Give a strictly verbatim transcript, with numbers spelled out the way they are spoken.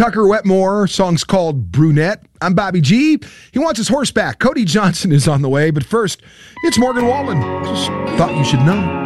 Tucker Wetmore. Song's called Brunette. I'm Bobby G. He wants his horse back. Cody Johnson is on the way, but first, it's Morgan Wallen. Just thought you should know.